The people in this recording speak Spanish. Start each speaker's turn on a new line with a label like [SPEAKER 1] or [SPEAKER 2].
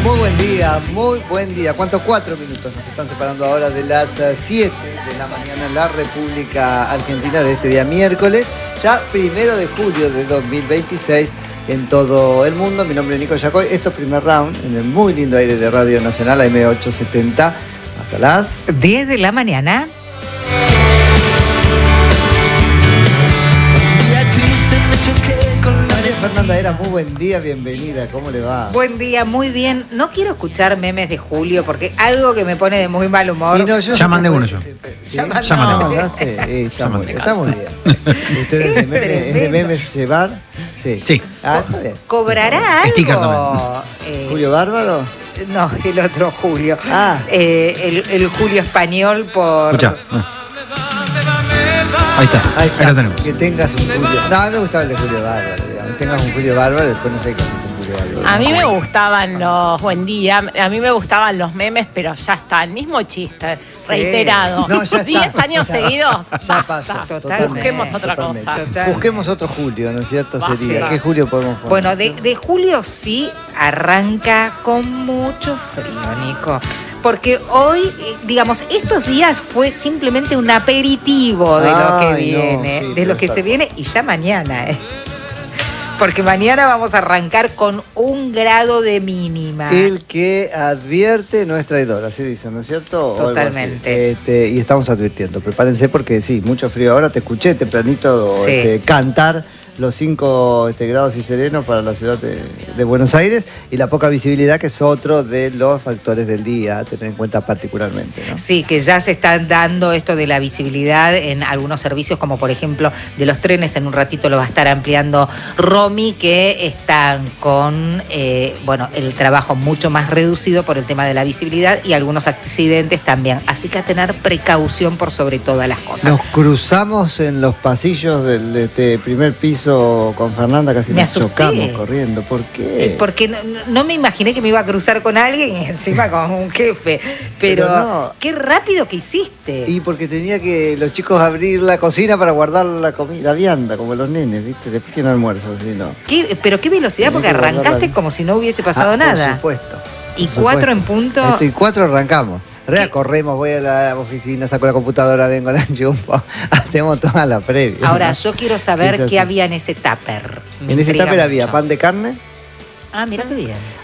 [SPEAKER 1] Muy buen día. ¿Cuántos? 4 minutos nos están separando ahora de las 7 de la mañana en la República Argentina de este día miércoles, ya 1 de julio de 2026 en todo el mundo. Mi nombre es Nico Yacoy. Esto es Primer Round en el muy lindo aire de Radio Nacional AM870 hasta las
[SPEAKER 2] 10 de la mañana.
[SPEAKER 1] Fernanda Era, muy buen día, bienvenida, ¿cómo le va?
[SPEAKER 2] Buen día, muy bien. No quiero escuchar memes de Julio porque algo que me pone de muy mal humor.
[SPEAKER 1] Y no,
[SPEAKER 3] ya mandé uno yo.
[SPEAKER 1] ¿Sí?
[SPEAKER 2] Ya mandé.
[SPEAKER 1] Está muy bien. ¿Ustedes de memes llevar? Sí. Está bien.
[SPEAKER 2] ¿Cobrará
[SPEAKER 3] Sticker
[SPEAKER 2] algo?
[SPEAKER 1] ¿Julio Bárbaro?
[SPEAKER 2] No, el otro Julio. El Julio español por...
[SPEAKER 3] Escuchá. Ahí está, ahí lo tenemos.
[SPEAKER 1] Que tengas un Julio. No, a mí me gustaba el de Julio Bárbaro, digamos. Tengas un Julio Bárbaro, después no sé qué es un Julio Bárbaro.
[SPEAKER 4] A mí me gustaban los buen día, a mí me gustaban los memes, pero ya está, el mismo chiste, reiterado.
[SPEAKER 1] No, ya está.
[SPEAKER 4] 10 años seguidos,
[SPEAKER 1] Ya
[SPEAKER 4] basta.
[SPEAKER 1] pasó,
[SPEAKER 2] Totalmente.
[SPEAKER 4] Busquemos otra
[SPEAKER 1] Totalmente.
[SPEAKER 4] cosa.
[SPEAKER 2] Totalmente.
[SPEAKER 1] Busquemos otro Julio, ¿no es cierto?
[SPEAKER 4] Basta.
[SPEAKER 1] Sería. ¿Qué Julio podemos poner?
[SPEAKER 2] Bueno, de Julio sí arranca con mucho frío, Nico. Porque hoy, digamos, estos días fue simplemente un aperitivo de lo que viene,
[SPEAKER 1] sí,
[SPEAKER 2] de lo que se viene, y ya mañana, Porque mañana vamos a arrancar con 1 grado de mínima.
[SPEAKER 1] El que advierte no es traidor, así dicen, ¿no es cierto? O algo así.
[SPEAKER 2] Totalmente.
[SPEAKER 1] Y estamos advirtiendo, prepárense porque sí, mucho frío. Ahora te escuché tempranito
[SPEAKER 2] Sí.
[SPEAKER 1] cantar los 5 grados y serenos para la ciudad de Buenos Aires y la poca visibilidad, que es otro de los factores del día a tener en cuenta particularmente, ¿no?
[SPEAKER 2] Sí, que ya se están dando esto de la visibilidad en algunos servicios, como por ejemplo de los trenes. En un ratito lo va a estar ampliando Romy, que están con el trabajo mucho más reducido por el tema de la visibilidad y algunos accidentes también. Así que a tener precaución por sobre todas las cosas.
[SPEAKER 1] Nos cruzamos en los pasillos del primer piso con Fernanda, casi
[SPEAKER 2] Me
[SPEAKER 1] nos
[SPEAKER 2] asusté.
[SPEAKER 1] chocamos corriendo. ¿Por qué?
[SPEAKER 2] Porque no me imaginé que me iba a cruzar con alguien y encima con un jefe. Pero
[SPEAKER 1] no.
[SPEAKER 2] qué rápido que hiciste.
[SPEAKER 1] Y porque tenía que los chicos abrir la cocina para guardar la comida, la vianda, como los nenes, ¿viste? Después que no almuerzan, si no.
[SPEAKER 2] Pero qué velocidad, porque
[SPEAKER 1] Tenía que guardarla
[SPEAKER 2] arrancaste
[SPEAKER 1] bien.
[SPEAKER 2] como si no hubiese pasado nada.
[SPEAKER 1] Por supuesto.
[SPEAKER 2] Y
[SPEAKER 1] por
[SPEAKER 2] 4 en
[SPEAKER 1] supuesto.
[SPEAKER 2] punto.
[SPEAKER 1] Y 4 arrancamos. Corremos, voy a la oficina, saco la computadora, vengo, la enchufo, hacemos toda la previa.
[SPEAKER 2] Ahora,
[SPEAKER 1] ¿no?
[SPEAKER 2] yo quiero saber
[SPEAKER 1] Eso
[SPEAKER 2] qué
[SPEAKER 1] sí.
[SPEAKER 2] había en ese tupper. Me
[SPEAKER 1] En ese
[SPEAKER 2] intriga
[SPEAKER 1] tupper había
[SPEAKER 2] mucho.
[SPEAKER 1] pan de carne,
[SPEAKER 2] Ah, mira qué bien.